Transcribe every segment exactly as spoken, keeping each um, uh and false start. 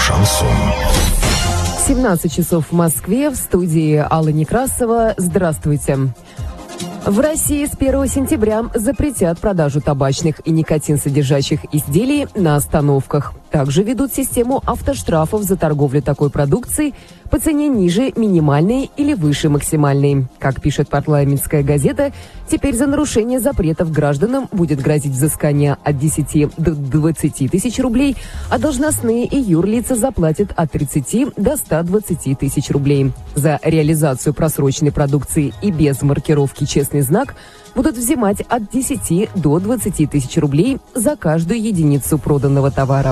Шансон. семнадцать часов в Москве, в студии Алла Некрасова. Здравствуйте. В России с первого сентября запретят продажу табачных и никотин-содержащих изделий на остановках. Также ведут систему автоштрафов за торговлю такой продукцией по цене ниже минимальной или выше максимальной. Как пишет парламентская газета, теперь за нарушение запретов гражданам будет грозить взыскание от десяти до двадцати тысяч рублей, а должностные и юрлица заплатят от тридцати до ста двадцати тысяч рублей. За реализацию просроченной продукции и без маркировки «Честный знак» будут взимать от десяти до двадцати тысяч рублей за каждую единицу проданного товара.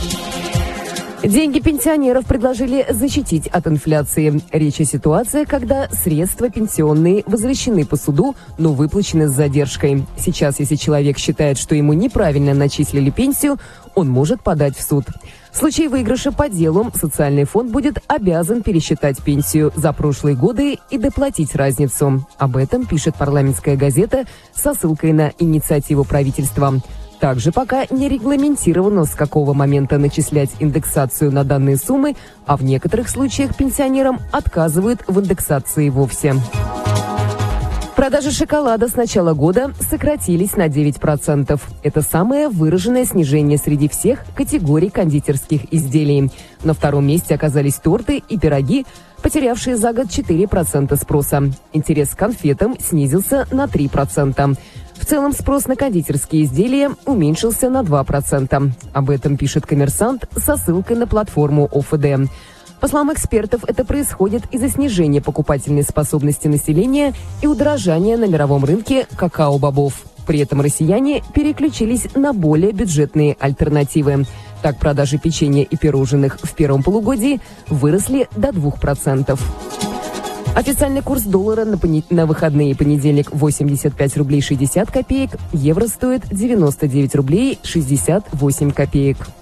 Деньги пенсионеров предложили защитить от инфляции. Речь о ситуации, когда средства пенсионные возвращены по суду, но выплачены с задержкой. Сейчас, если человек считает, что ему неправильно начислили пенсию, он может подать в суд. В случае выигрыша по делу социальный фонд будет обязан пересчитать пенсию за прошлые годы и доплатить разницу. Об этом пишет парламентская газета со ссылкой на инициативу правительства. Также пока не регламентировано, с какого момента начислять индексацию на данные суммы, а в некоторых случаях пенсионерам отказывают в индексации вовсе. Продажи шоколада с начала года сократились на девять процентов. Это самое выраженное снижение среди всех категорий кондитерских изделий. На втором месте оказались торты и пироги, потерявшие за год четыре процента спроса. Интерес к конфетам снизился на три процента. В целом спрос на кондитерские изделия уменьшился на два процента. Об этом пишет «Коммерсант» со ссылкой на платформу О Ф Д. По словам экспертов, это происходит из-за снижения покупательной способности населения и удорожания на мировом рынке какао-бобов. При этом россияне переключились на более бюджетные альтернативы. Так, продажи печенья и пирожных в первом полугодии выросли до двух процентов. Официальный курс доллара на, пони... на выходные понедельник восемьдесят пять рублей шестьдесят копеек, евро стоит девяносто девять рублей шестьдесят восемь копеек.